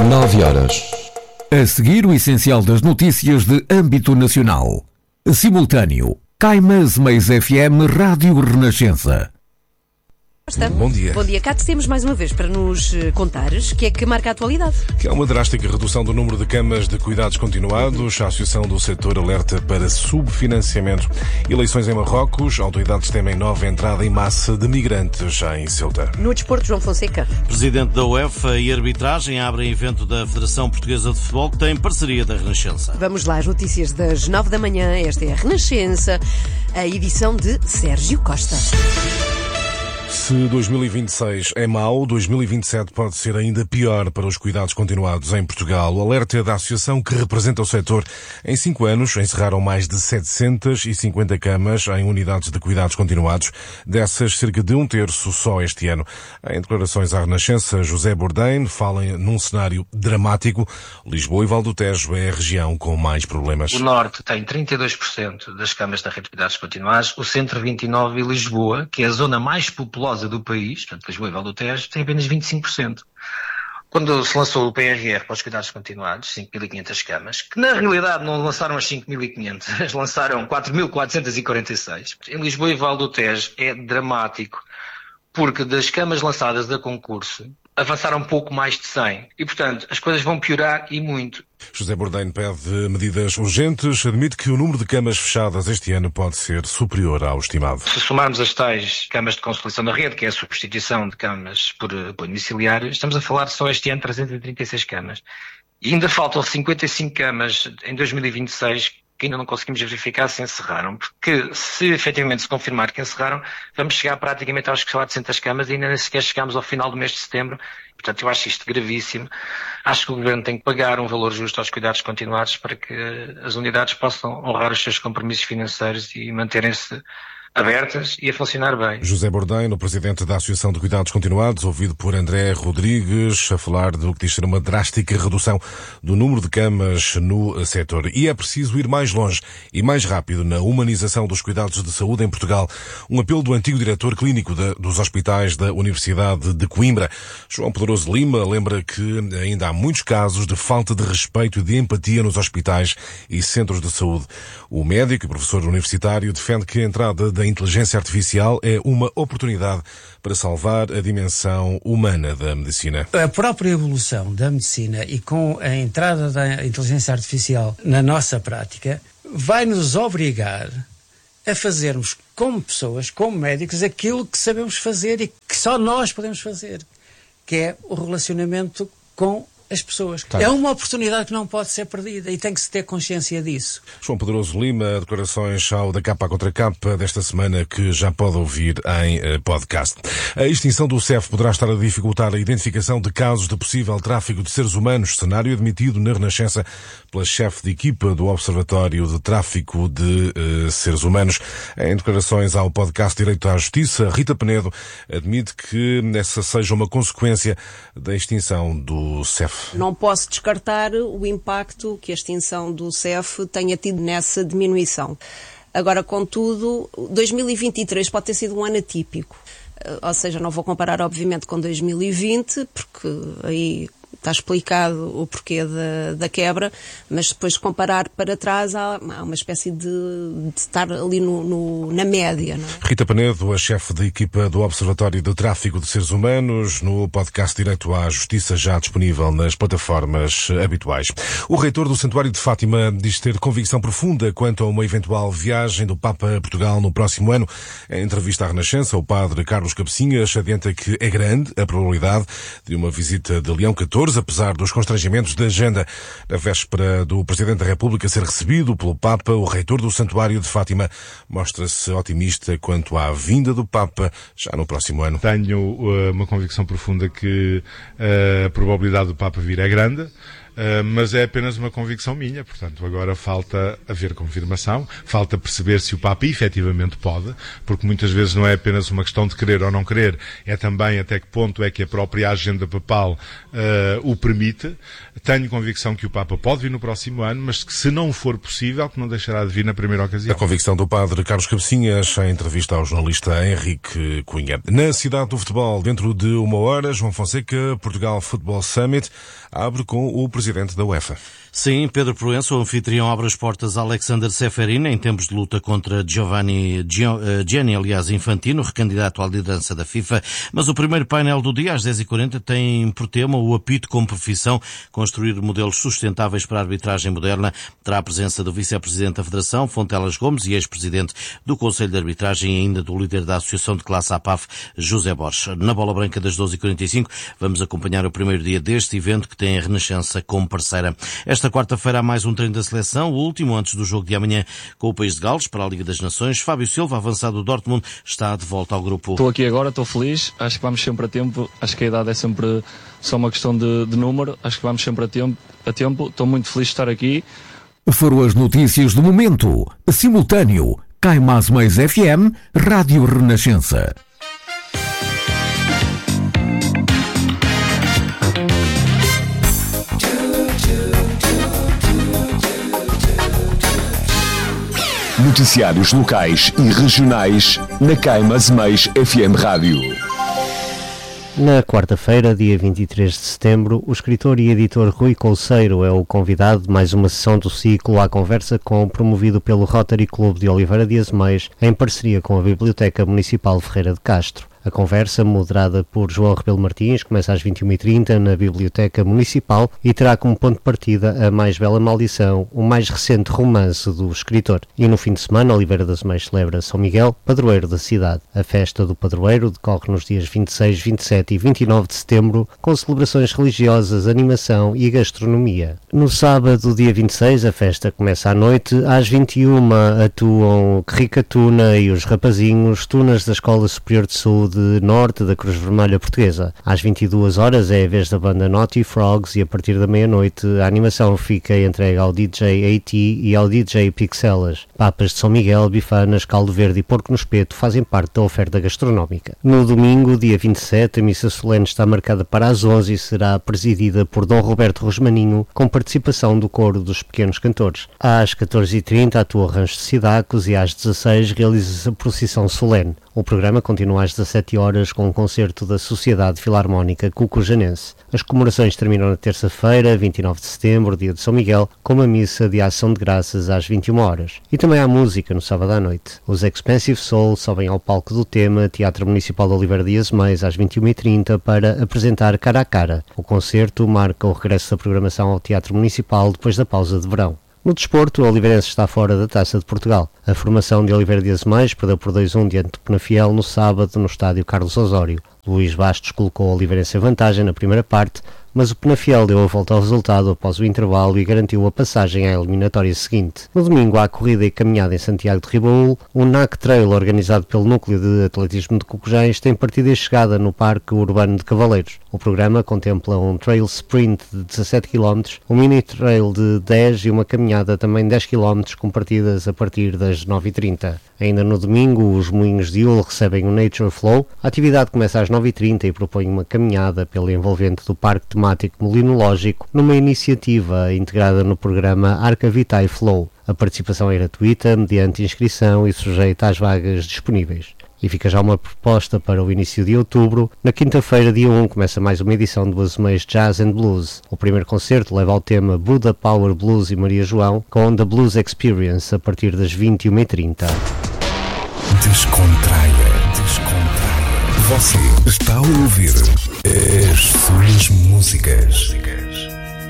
9 horas. A seguir, o essencial das notícias de âmbito nacional. Simultâneo. Caimãs Meias FM Rádio Renascença. Bom dia. Bom dia. Cá temos mais uma vez para nos contares que é que marca a atualidade. Que há uma drástica redução do número de camas de cuidados continuados. A Associação do Setor alerta para subfinanciamento. Eleições em Marrocos. Autoridades temem nova entrada em massa de migrantes em Ceuta. No desporto, João Fonseca. Presidente da UEFA e arbitragem abrem evento da Federação Portuguesa de Futebol que tem parceria da Renascença. Vamos lá, as notícias das 9 da manhã. Esta é a Renascença, a edição de Sérgio Costa. Se 2026 é mau, 2027 pode ser ainda pior para os cuidados continuados em Portugal. O alerta é da associação que representa o setor. Em 5 anos, encerraram mais de 750 camas em unidades de cuidados continuados. Dessas, cerca de 1/3 só este ano. Em declarações à Renascença, José Bourdain fala num cenário dramático. Lisboa e Val do Tejo é a região com mais problemas. O Norte tem 32% das camas da rede de cuidados continuados, o Centro 29% e Lisboa, que é a zona mais populosa do país, portanto Lisboa e Val do Tejo, tem apenas 25%. Quando se lançou o PRR para os cuidados continuados, 5.500 camas, que na realidade não lançaram as 5.500, lançaram 4.446. Em Lisboa e Val do Tejo é dramático, porque das camas lançadas a concurso, avançaram um pouco mais de 100. E, portanto, as coisas vão piorar e muito. José Bourdain pede medidas urgentes, admite que o número de camas fechadas este ano pode ser superior ao estimado. Se somarmos as tais camas de consolidação da rede, que é a substituição de camas por apoio domiciliário, estamos a falar só este ano 336 camas. E ainda faltam 55 camas em 2026 que ainda não conseguimos verificar se encerraram, porque se efetivamente se confirmar que encerraram, vamos chegar praticamente aos 400 camas e ainda nem sequer chegamos ao final do mês de setembro. Portanto, eu acho isto gravíssimo. Acho que o Governo tem que pagar um valor justo aos cuidados continuados para que as unidades possam honrar os seus compromissos financeiros e manterem-se abertas e a funcionar bem. José Bourdain, o presidente da Associação de Cuidados Continuados, ouvido por André Rodrigues, a falar do que diz ser uma drástica redução do número de camas no setor. E é preciso ir mais longe e mais rápido na humanização dos cuidados de saúde em Portugal. Um apelo do antigo diretor clínico dos hospitais da Universidade de Coimbra. João Pedroso Lima lembra que ainda há muitos casos de falta de respeito e de empatia nos hospitais e centros de saúde. O médico e professor universitário defende que a entrada da inteligência artificial é uma oportunidade para salvar a dimensão humana da medicina. A própria evolução da medicina e com a entrada da inteligência artificial na nossa prática vai nos obrigar a fazermos como pessoas, como médicos, aquilo que sabemos fazer e que só nós podemos fazer, que é o relacionamento com as pessoas. Tá. É uma oportunidade que não pode ser perdida e tem que se ter consciência disso. João Pedroso Lima, declarações ao da capa contra capa desta semana que já pode ouvir em podcast. A extinção do CEF poderá estar a dificultar a identificação de casos de possível tráfico de seres humanos, cenário admitido na Renascença pela chefe de equipa do Observatório de Tráfico de Seres Humanos. Em declarações ao podcast Direito à Justiça, Rita Penedo admite que essa seja uma consequência da extinção do CEF. Não posso descartar o impacto que a extinção do CEF tenha tido nessa diminuição. Agora, contudo, 2023 pode ter sido um ano atípico. Ou seja, não vou comparar, obviamente, com 2020, porque aí está explicado o porquê da quebra, mas depois comparar para trás há uma espécie de estar ali na média. Não é? Rita Penedo, a chefe da equipa do Observatório de Tráfico de Seres Humanos, no podcast Direito à Justiça, já disponível nas plataformas habituais. O reitor do Santuário de Fátima diz ter convicção profunda quanto a uma eventual viagem do Papa a Portugal no próximo ano. Em entrevista à Renascença, o padre Carlos Cabecinhas adianta que é grande a probabilidade de uma visita de Leão XIV, apesar dos constrangimentos da agenda. Na véspera do Presidente da República ser recebido pelo Papa, o reitor do Santuário de Fátima mostra-se otimista quanto à vinda do Papa já no próximo ano. Tenho uma convicção profunda que a probabilidade do Papa vir é grande. mas é apenas uma convicção minha, portanto agora falta haver confirmação, falta perceber se o Papa efetivamente pode, porque muitas vezes não é apenas uma questão de querer ou não querer, é também até que ponto é que a própria agenda papal o permite. Tenho convicção que o Papa pode vir no próximo ano, mas que se não for possível, que não deixará de vir na primeira ocasião. A convicção do padre Carlos Cabecinhas em entrevista ao jornalista Henrique Cunha. Na cidade do futebol, dentro de 1 hora, João Fonseca, Portugal Football Summit, abre com o presidente da UEFA. Sim, Pedro Proença, o anfitrião, abre as portas a Alexander Seferin em tempos de luta contra Gianni Infantino, recandidato à liderança da FIFA. Mas o primeiro painel do dia, às 10h40, tem por tema o apito como profissão, construir modelos sustentáveis para a arbitragem moderna. Terá a presença do vice-presidente da Federação, Fontelas Gomes, e ex-presidente do Conselho de Arbitragem e ainda do líder da Associação de Classe APAF, José Borges. Na Bola Branca das 12h45, vamos acompanhar o primeiro dia deste evento que tem a Renascença como parceira. Esta quarta-feira há mais um treino da seleção, o último antes do jogo de amanhã com o País de Gales para a Liga das Nações. Fábio Silva, avançado do Dortmund, está de volta ao grupo. Estou aqui agora, estou feliz, acho que vamos sempre a tempo, acho que a idade é sempre só uma questão de número, acho que vamos sempre a tempo, estou muito feliz de estar aqui. Foram as notícias do momento. Simultâneo, Cai Mais Mais FM, Rádio Renascença. Noticiários locais e regionais na Cai Mais Mais FM Rádio. Na quarta-feira, dia 23 de setembro, o escritor e editor Rui Couceiro é o convidado de mais uma sessão do ciclo À Conversa Com, promovido pelo Rotary Clube de Oliveira de Azeméis, em parceria com a Biblioteca Municipal Ferreira de Castro. A conversa, moderada por João Rebelo Martins, começa às 21h30 na Biblioteca Municipal e terá como ponto de partida A Mais Bela Maldição, o mais recente romance do escritor. E no fim de semana, Oliveira das Meias celebra São Miguel, padroeiro da cidade. A festa do padroeiro decorre nos dias 26, 27 e 29 de setembro, com celebrações religiosas, animação e gastronomia. No sábado, dia 26, a festa começa à noite. Às 21 atuam Rica Tuna e os Rapazinhos, tunas da Escola Superior de Saúde Norte da Cruz Vermelha Portuguesa. Às 22 horas é a vez da banda Naughty Frogs e a partir da meia-noite a animação fica entregue ao DJ AT e ao DJ Pixelas. Papas de São Miguel, bifanas, caldo verde e porco no espeto fazem parte da oferta gastronómica. No domingo, dia 27, a missa solene está marcada para as 11 e será presidida por Dom Roberto Rosmaninho, com participação do coro dos pequenos cantores. Às 14h30 atua o Rancho de Cidacos e às 16 realiza-se a procissão solene. O programa continua às 17 horas com um concerto da Sociedade Filarmónica Cucujanense. As comemorações terminam na terça-feira, 29 de setembro, dia de São Miguel, com uma missa de ação de graças às 21 horas. E também há música no sábado à noite. Os Expensive Soul sobem ao palco do tema Teatro Municipal de Oliveira de Azeméis às 21h30 para apresentar Cara a Cara. O concerto marca o regresso da programação ao Teatro Municipal depois da pausa de verão. No desporto, o Oliveirense está fora da Taça de Portugal. A formação de Oliveira de Azeméis perdeu por 2-1 diante do Penafiel no sábado no estádio Carlos Osório. Luís Bastos colocou o Oliveirense em vantagem na primeira parte, mas o Penafiel deu a volta ao resultado após o intervalo e garantiu a passagem à eliminatória seguinte. No domingo há corrida e caminhada em Santiago de Ribaúl. O NAC Trail, organizado pelo Núcleo de Atletismo de Cocujães, tem partida e chegada no Parque Urbano de Cavaleiros. O programa contempla um trail sprint de 17 km, um mini trail de 10 e uma caminhada também de 10 km com partidas a partir das 9h30. Ainda no domingo, os Moinhos de Ul recebem o Nature Flow. A atividade começa às 9h30 e propõe uma caminhada pelo envolvente do Parque Temático Molinológico, numa iniciativa integrada no programa Arca Vitae Flow. A participação é gratuita, mediante inscrição e sujeita às vagas disponíveis. E fica já uma proposta para o início de outubro. Na quinta-feira, dia 1, começa mais uma edição do Azeméis Jazz and Blues. O primeiro concerto leva ao tema Buda Power Blues e Maria João, com The Blues Experience, a partir das 21h30. Descontraia. Você está a ouvir as suas músicas.